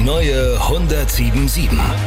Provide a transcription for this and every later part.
neue 107.7.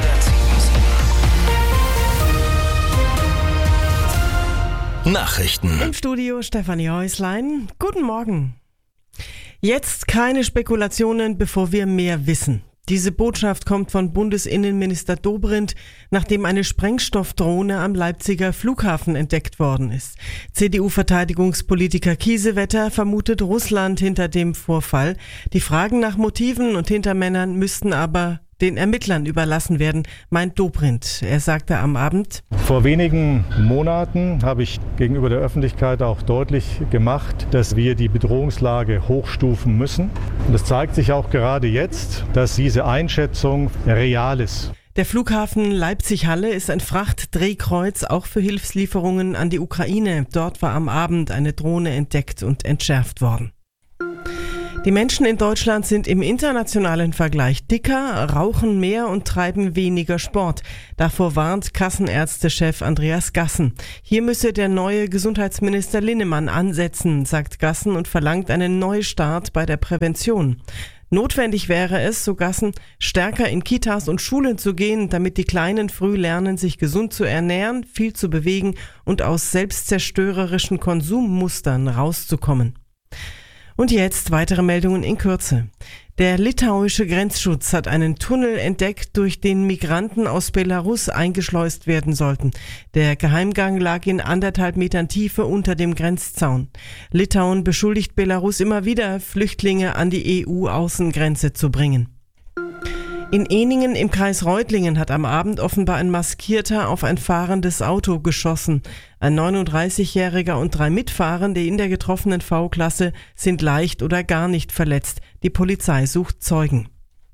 Nachrichten. Im Studio Stefanie Häuslein. Guten Morgen. Jetzt keine Spekulationen, bevor wir mehr wissen. Diese Botschaft kommt von Bundesinnenminister Dobrindt, nachdem eine Sprengstoffdrohne am Leipziger Flughafen entdeckt worden ist. CDU-Verteidigungspolitiker Kiesewetter vermutet Russland hinter dem Vorfall. Die Fragen nach Motiven und Hintermännern müssten aber den Ermittlern überlassen werden, meint Dobrindt. Er sagte am Abend: Vor wenigen Monaten habe ich gegenüber der Öffentlichkeit auch deutlich gemacht, dass wir die Bedrohungslage hochstufen müssen. Und es zeigt sich auch gerade jetzt, dass diese Einschätzung real ist. Der Flughafen Leipzig-Halle ist ein Frachtdrehkreuz, auch für Hilfslieferungen an die Ukraine. Dort war am Abend eine Drohne entdeckt und entschärft worden. Die Menschen in Deutschland sind im internationalen Vergleich dicker, rauchen mehr und treiben weniger Sport. Davor warnt Kassenärztechef Andreas Gassen. Hier müsse der neue Gesundheitsminister Linnemann ansetzen, sagt Gassen und verlangt einen Neustart bei der Prävention. Notwendig wäre es, so Gassen, stärker in Kitas und Schulen zu gehen, damit die Kleinen früh lernen, sich gesund zu ernähren, viel zu bewegen und aus selbstzerstörerischen Konsummustern rauszukommen. Und jetzt weitere Meldungen in Kürze. Der litauische Grenzschutz hat einen Tunnel entdeckt, durch den Migranten aus Belarus eingeschleust werden sollten. Der Geheimgang lag in 1,5 Metern Tiefe unter dem Grenzzaun. Litauen beschuldigt Belarus immer wieder, Flüchtlinge an die EU-Außengrenze zu bringen. In Ehningen im Kreis Reutlingen hat am Abend offenbar ein Maskierter auf ein fahrendes Auto geschossen. Ein 39-Jähriger und 3 Mitfahrende in der getroffenen V-Klasse sind leicht oder gar nicht verletzt. Die Polizei sucht Zeugen.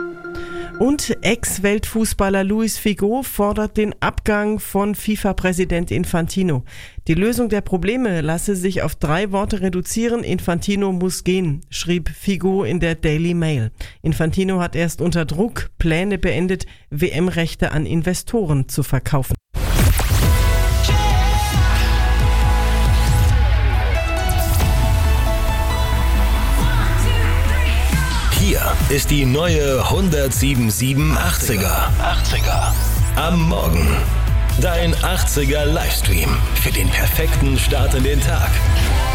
Und Ex-Weltfußballer Luis Figo fordert den Abgang von FIFA-Präsident Infantino. Die Lösung der Probleme lasse sich auf 3 Worte reduzieren: Infantino muss gehen, schrieb Figo in der Daily Mail. Infantino hat erst unter Druck Pläne beendet, WM-Rechte an Investoren zu verkaufen. Hier ist die neue 107.7 80er. Am Morgen. Dein 80er Livestream für den perfekten Start in den Tag.